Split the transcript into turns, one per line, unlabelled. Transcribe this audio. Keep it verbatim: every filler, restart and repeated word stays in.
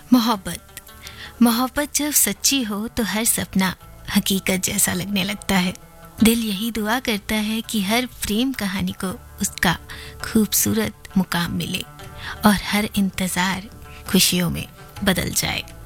मोहब्बत मोहब्बत जब सच्ची हो तो हर सपना हकीकत जैसा लगने लगता है। दिल यही दुआ करता है कि हर प्रेम कहानी को उसका खूबसूरत मुकाम मिले और हर इंतज़ार खुशियों में बदल जाए।